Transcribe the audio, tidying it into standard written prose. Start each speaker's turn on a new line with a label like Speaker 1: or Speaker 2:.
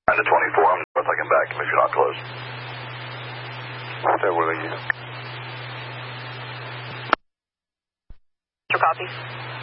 Speaker 1: to 24, I'm north, I can back him if you're not close.
Speaker 2: Stay with you.
Speaker 3: Copy.